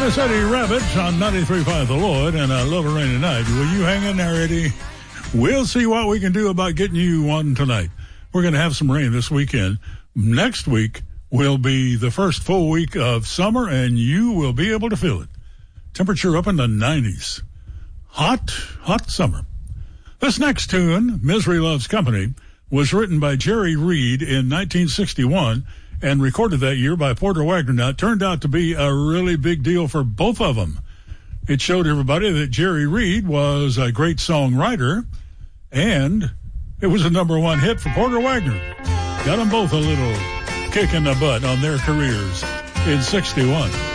That's Eddie Rabbit on 93.5 The Lloyd, and I love a rainy night. Will you hang in there, Eddie? We'll see what we can do about getting you one tonight. We're going to have some rain this weekend. Next week will be the first full week of summer, and you will be able to feel it. Temperature up in the 90s. Hot summer. This next tune, Misery Loves Company, was written by Jerry Reed in 1961 and recorded that year by Porter Wagoner. Now, it turned out to be a really big deal for both of them. It showed everybody that Jerry Reed was a great songwriter, and it was a number one hit for Porter Wagoner. Got them both a little kick in the butt on their careers in 61.